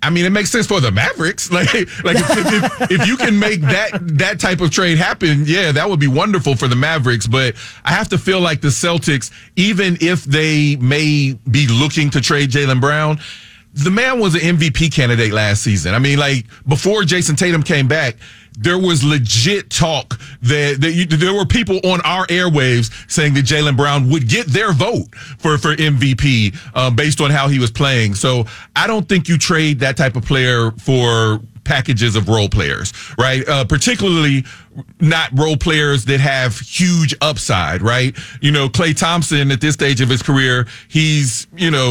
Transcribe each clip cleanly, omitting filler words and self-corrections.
I mean, it makes sense for the Mavericks. Like if you can make that type of trade happen, yeah, that would be wonderful for the Mavericks. But I have to feel like the Celtics, even if they may be looking to trade Jaylen Brown, the man was an MVP candidate last season. I mean, like before Jason Tatum came back, there was legit talk that there were people on our airwaves saying that Jaylen Brown would get their vote for MVP based on how he was playing. So I don't think you trade that type of player for packages of role players, right? Particularly not role players that have huge upside, right? You know, Klay Thompson at this stage of his career, he's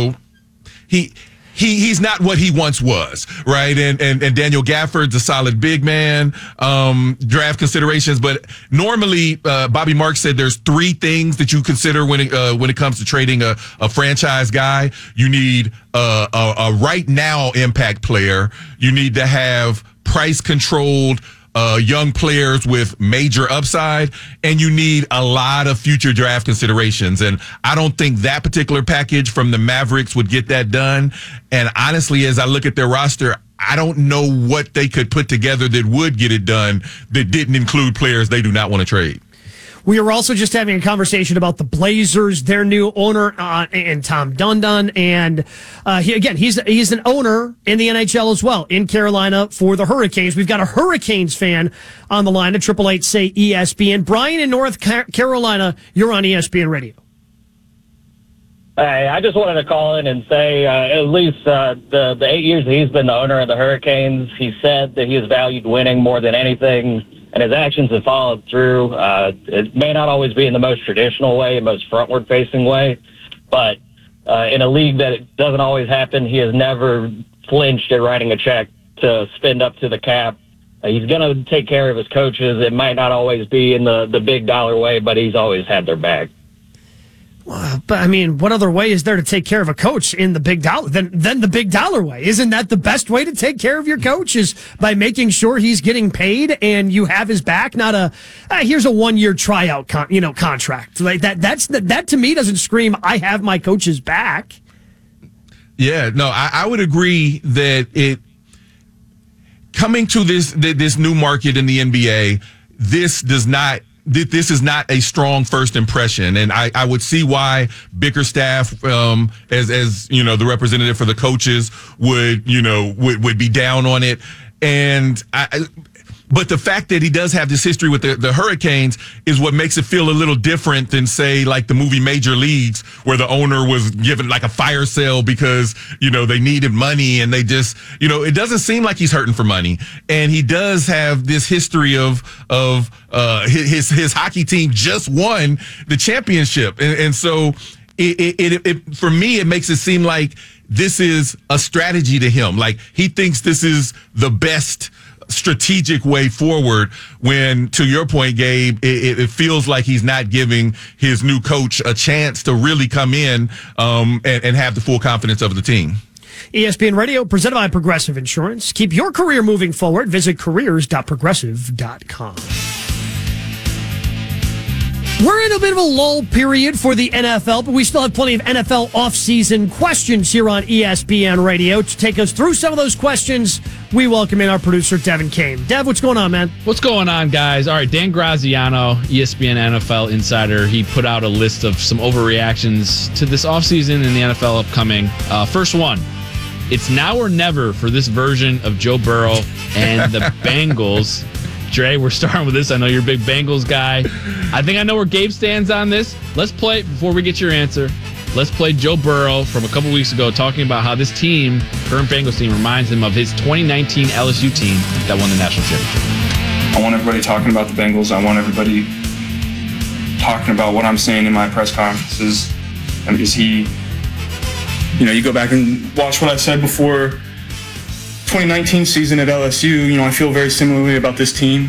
not what he once was, right? And Daniel Gafford's a solid big man, draft considerations. But normally, Bobby Marks said there's three things that you consider when it comes to trading a franchise guy. You need a right now impact player. You need to have price controlled young players with major upside, and you need a lot of future draft considerations. And I don't think that particular package from the Mavericks would get that done. And honestly, as I look at their roster, I don't know what they could put together that would get it done that didn't include players they do not want to trade. We were also just having a conversation about the Blazers, their new owner, and Tom Dundon. And he's an owner in the NHL as well, in Carolina for the Hurricanes. We've got a Hurricanes fan on the line at 888-SAY-ESPN. Brian in North Carolina, you're on ESPN Radio. Hey, I just wanted to call in and say, at least the 8 years that he's been the owner of the Hurricanes, he said that he has valued winning more than anything, and his actions have followed through. It may not always be in the most traditional way, most frontward-facing way, but in a league that it doesn't always happen, he has never flinched at writing a check to spend up to the cap. He's going to take care of his coaches. It might not always be in the big dollar way, but he's always had their back. But I mean, what other way is there to take care of a coach in the big dollar than the big dollar way? Isn't that the best way to take care of your coach, is by making sure he's getting paid and you have his back? Not here's a 1-year tryout contract like that. That to me doesn't scream I have my coach's back. Yeah, no, I would agree that it coming to this new market in the NBA, this is not a strong first impression, and I would see why Bickerstaff, as you know, the representative for the coaches, would be down on it. And but the fact that he does have this history with the Hurricanes is what makes it feel a little different than, say, like the movie Major Leagues, where the owner was given like a fire sale because, they needed money, and they just, it doesn't seem like he's hurting for money. And he does have this history of his hockey team just won the championship. And so it for me, it makes it seem like this is a strategy to him. Like he thinks this is the best strategic way forward, when, to your point, Gabe, it feels like he's not giving his new coach a chance to really come in and have the full confidence of the team. ESPN Radio, presented by Progressive Insurance. Keep your career moving forward. Visit careers.progressive.com. We're in a bit of a lull period for the NFL, but we still have plenty of NFL offseason questions here on ESPN Radio. To take us through some of those questions, we welcome in our producer, Devin Kane. Dev, what's going on, man? What's going on, guys? All right, Dan Graziano, ESPN NFL insider, he put out a list of some overreactions to this offseason and the NFL upcoming. First one, it's now or never for this version of Joe Burrow and the Bengals. Dre, we're starting with this. I know you're a big Bengals guy. I think I know where Gabe stands on this. Let's play, before we get your answer, let's play Joe Burrow from a couple weeks ago talking about how this team, current Bengals team, reminds him of his 2019 LSU team that won the national championship. I want everybody talking about the Bengals. I want everybody talking about what I'm saying in my press conferences. And because you go back and watch what I said before 2019 season at LSU, I feel very similarly about this team.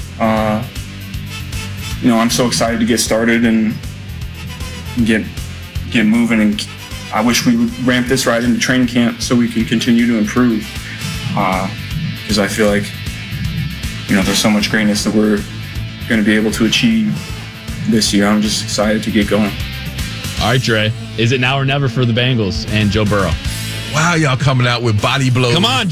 I'm so excited to get started and get moving, and I wish we would ramp this right into training camp so we can continue to improve. Because I feel like, there's so much greatness that we're going to be able to achieve this year. I'm just excited to get going. All right, Dre, is it now or never for the Bengals and Joe Burrow? Wow, y'all coming out with body blows. Come on,